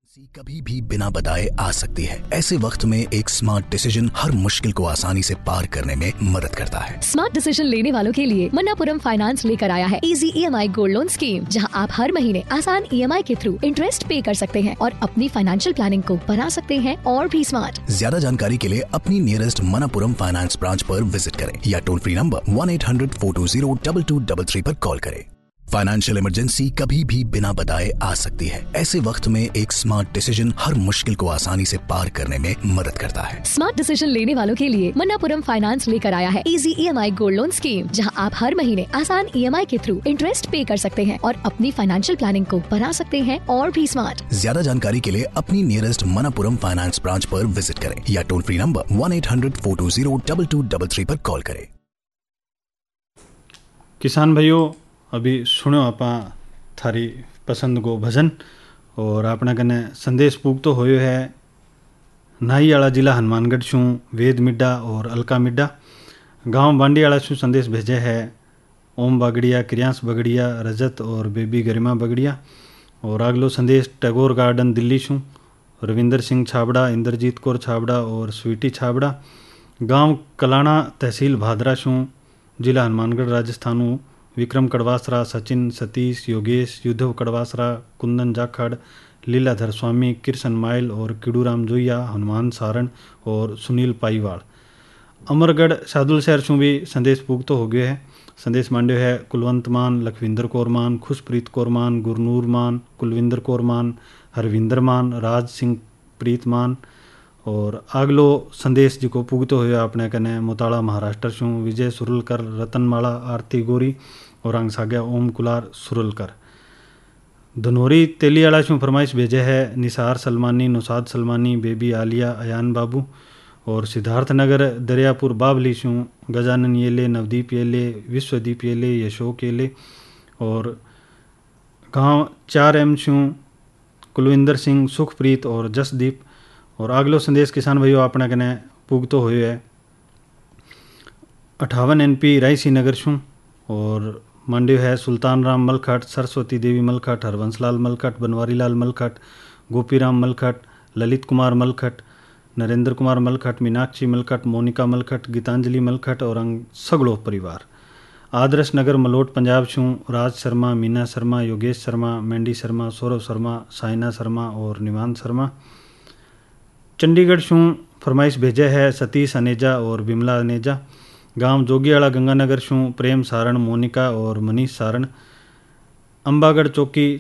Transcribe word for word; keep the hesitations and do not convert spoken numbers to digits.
कभी भी बिना बताए आ सकती है। ऐसे वक्त में एक स्मार्ट डिसीजन हर मुश्किल को आसानी से पार करने में मदद करता है। स्मार्ट डिसीजन लेने वालों के लिए मन्नापुरम फाइनेंस लेकर आया है easy EMI gold loan scheme, जहां आप हर महीने आसान ईएमआई के थ्रू इंटरेस्ट पे कर सकते हैं और अपनी फाइनेंशियल प्लानिंग को बना सकते हैं और भी स्मार्ट। ज्यादा जानकारी के लिए अपनी नियरेस्ट मन्नापुरम फाइनेंस ब्रांच पर विजिट करें या toll free number one eight hundred four to zero double two double three पर कॉल करें। फाइनेंशियल इमरजेंसी कभी भी बिना बताए आ सकती है। ऐसे वक्त में एक स्मार्ट डिसीजन हर मुश्किल को आसानी से पार करने में मदद करता है। स्मार्ट डिसीजन लेने वालों के लिए मन्नापुरम फाइनेंस लेकर आया है easy EMI gold loan scheme, जहां आप हर महीने आसान ईएमआई के थ्रू इंटरेस्ट पे कर सकते हैं और अपनी फाइनेंशियल प्लानिंग को बना सकते हैं और भी स्मार्ट। ज्यादा जानकारी के लिए अपनी नियरेस्ट मन्नापुरम फाइनेंस ब्रांच पर विजिट करें या toll free number one eight hundred four to zero double two double three पर कॉल करें। किसान भाइयों, अभी सुनो आपा थारी पसंद को भजन और अपना कने संदेश पूग तो होयो है नाई वाला जिला हनुमानगढ़ शू वेद मिड्डा और अलका मिड्डा गांव बांडी वाला शू संदेश भेजे है ओम बागड़िया, क्रियांश बगड़िया, रजत और बेबी गरिमा बगड़िया। और अगलो संदेश टैगोर गार्डन दिल्ली शू रविंदर सिंह छाबड़ा, इंद्रजीत कौर छाबड़ा और स्वीटी छाबड़ा। गांव कलाना तहसील भादरा शू जिला हनुमानगढ़ राजस्थान विक्रम कड़वासरा, सचिन, सतीश, योगेश, युद्धव कड़वासरा, कुंदन जाखड़, लीलाधर स्वामी, किरसन माइल और किडूराम जोइया, हनुमान सारण और सुनील पाईवाड़। अमरगढ़ सादुल शहर शू भी संदेश पूगतो हो गए है। संदेश मांड्यो है कुलवंत मान, लखविंदर कौर मान, खुशप्रीत कौर मान, गुरनूर मान, कुलविंदर कौर मान, हरविंदर मान, राज सिंह प्रीत मान। और आगलो संदेश जी को पूगतो हुए अपने कने मोताड़ा महाराष्ट्र शू विजय सुरलकर, रतनमाला, आरती गोरी और अंग साग्या ओम कुलार सुरलकर। धनोरी तेलियाड़ा शू फरमाइश भेजे है निसार सलमानी, नुसाद सलमानी, बेबी आलिया, अयान बाबू। और सिद्धार्थनगर दरियापुर बाबली शू गजानन येले, नवदीप येले, विश्वदीप येले, यशोक येले। और गांव चार एम शू कुलविंदर सिंह, सुखप्रीत और जसदीप। और अगलो संदेश किसान भाइयों अपने कने पूगतो हुए है अठावन एन पी रायसी नगर शू और मंडियो है सुल्तान राम मलखट, सरस्वती देवी मलखट, हरवंशलाल मलखट, बनवारी लाल मलखट, गोपीराम मलखट, ललित कुमार मलखट, नरेंद्र कुमार मलखट, मीनाक्षी मलखट, मोनिका मलखट, गीतांजलि मलखट और अंग सगड़ो परिवार। आदर्श नगर मलोट पंजाब शू राज शर्मा, मीना शर्मा, योगेश शर्मा, मेंडी शर्मा, सौरभ शर्मा, साइना शर्मा और निवान शर्मा। चंडीगढ़ शू फरमाइश भेजे है सतीश अनेजा और बिमला अनेजा। गांव जोगियाड़ा गंगानगर शू प्रेम सारण, मोनिका और मनीष सारण। अंबागढ़ चौकी